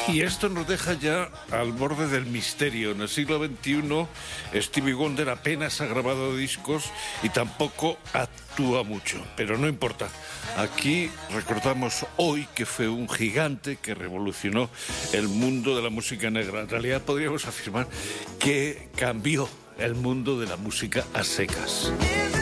Y esto nos deja ya al borde del misterio. En el siglo XXI, Stevie Wonder apenas ha grabado discos y tampoco actúa mucho, pero no importa. Aquí recordamos hoy que fue un gigante que revolucionó el mundo de la música negra. En realidad podríamos afirmar que cambió el mundo de la música a secas.